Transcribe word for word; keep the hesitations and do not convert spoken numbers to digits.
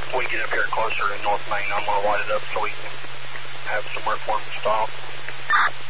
we get up here closer to North Main, I'm going to light it up so we can have somewhere for him to stop.